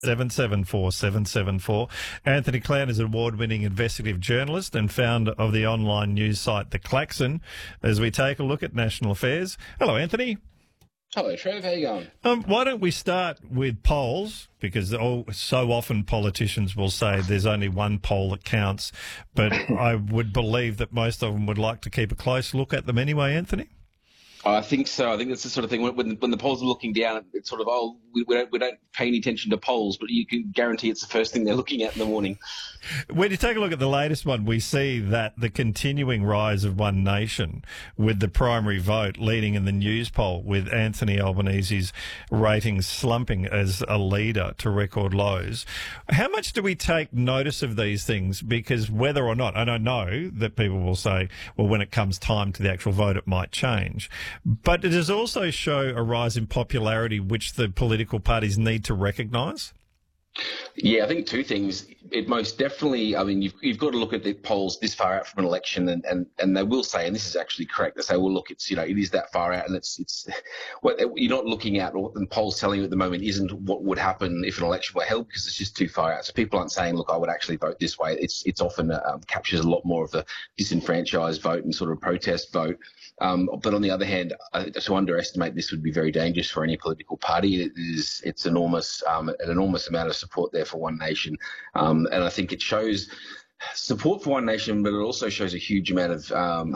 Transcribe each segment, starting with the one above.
774 Anthony Clown is an award-winning investigative journalist and founder of the online news site The Klaxon. As we take a look at national affairs. Hello, Anthony. Hello, Trev. How you going? Why don't we start with polls? Because so often politicians will say there's only one poll that counts, but I would believe that most of them would like to keep a close look at them anyway, Anthony. I think so. I think that's the sort of thing when the polls are looking down, it's sort of, we don't pay any attention to polls, but you can guarantee it's the first thing they're looking at in the morning. When you take a look at the latest one, we see that the continuing rise of One Nation with the primary vote leading in the news poll with Anthony Albanese's ratings slumping as a leader to record lows. How much do we take notice of these things? Because whether or not, and I know that people will say, well, when it comes time to the actual vote, it might change. But it does also show a rise in popularity which the political parties need to recognise? Yeah, I think two things. It most definitely, I mean, you've got to look at the polls this far out from an election, and they will say, and this is actually correct, they say, well, look, it's, it is that far out, and it's what you're not looking at, or what the polls telling you at the moment isn't what would happen if an election were held, because it's just too far out. So people aren't saying, look, I would actually vote this way. It's often captures a lot more of the disenfranchised vote and sort of protest vote. But on the other hand, to underestimate this would be very dangerous for any political party. It's enormous, an enormous amount of support there for One Nation. And I think it shows support for One Nation, but it also shows a huge amount of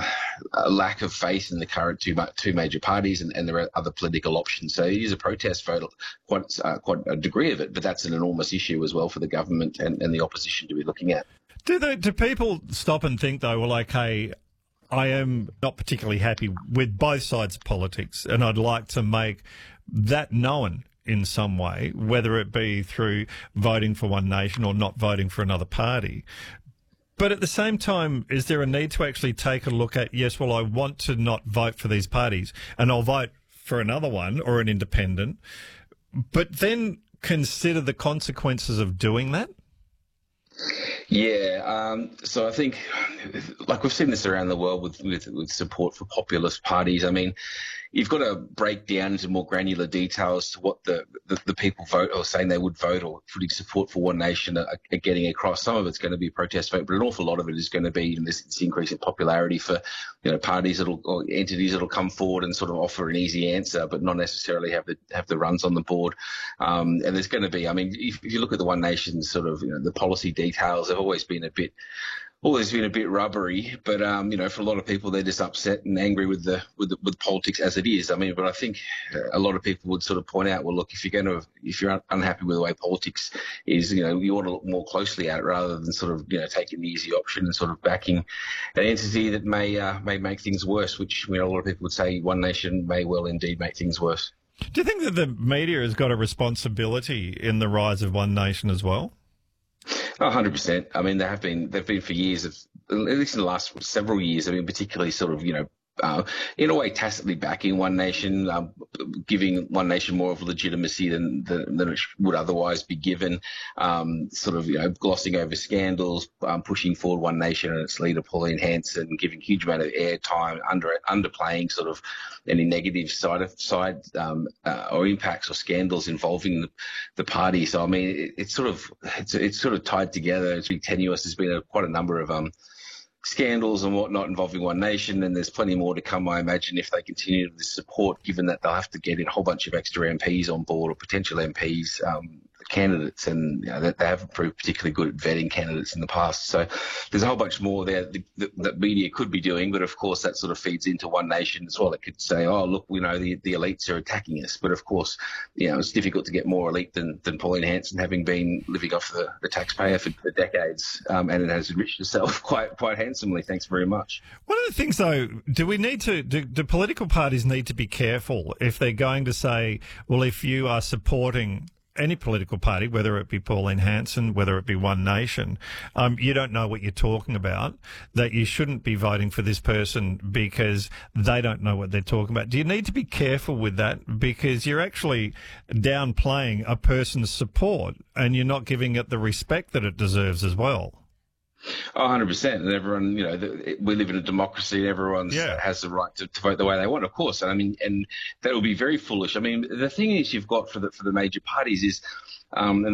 a lack of faith in the current two major parties, and there are other political options. So it is a protest vote, quite a degree of it, but that's an enormous issue as well for the government and the opposition to be looking at. Do people stop and think, though, well, okay, I am not particularly happy with both sides of politics, and I'd like to make that known in some way, whether it be through voting for One Nation or not voting for another party. But at the same time, is there a need to actually take a look at, yes, well, I want to not vote for these parties and I'll vote for another one or an independent, but then consider the consequences of doing that? Yeah, so I think, like we've seen this around the world with support for populist parties. I mean, you've got to break down into more granular details to what the people vote or saying they would vote or putting support for One Nation are getting across. Some of it's going to be a protest vote, but an awful lot of it is going to be this increase in popularity for parties or entities that'll come forward and sort of offer an easy answer, but not necessarily have the runs on the board. And there's going to be, I mean, if you look at the One Nation sort of the policy details, they've always been a bit rubbery, but for a lot of people, they're just upset and angry with politics as it is. I mean, but I think a lot of people would sort of point out, well, look, if you're unhappy with the way politics is, you ought to look more closely at it rather than sort of taking the easy option and sort of backing an entity that may make things worse. Which a lot of people would say One Nation may well indeed make things worse. Do you think that the media has got a responsibility in the rise of One Nation as well? 100%. I mean, they've been for years, at least in the last several years. I mean, particularly sort of, in a way, tacitly backing One Nation, giving One Nation more of legitimacy than it would otherwise be given. Sort of, glossing over scandals, pushing forward One Nation and its leader Pauline Hanson, giving huge amount of airtime, underplaying sort of any negative side or impacts or scandals involving the party. So I mean, it's sort of tied together. It's been tenuous. There's been quite a number of scandals and whatnot involving One Nation, and there's plenty more to come, I imagine, if they continue this support, given that they'll have to get in a whole bunch of extra MPs on board, or potential MPs, candidates, and that they haven't proved particularly good at vetting candidates in the past. So there's a whole bunch more there that media could be doing, but of course that sort of feeds into One Nation as well. It could say, oh, look, the elites are attacking us, but of course, it's difficult to get more elite than Pauline Hanson, having been living off the taxpayer for decades, and it has enriched itself quite handsomely. Thanks very much. One of the things, though, do political parties need to be careful if they're going to say, well, if you are supporting any political party, whether it be Pauline Hanson, whether it be One Nation, you don't know what you're talking about, that you shouldn't be voting for this person because they don't know what they're talking about. Do you need to be careful with that? Because you're actually downplaying a person's support and you're not giving it the respect that it deserves as well. 100%. And everyone, we live in a democracy and everyone has the right to vote the way they want, of course. And I mean, and that would be very foolish. I mean, the thing is you've got for the major parties is, and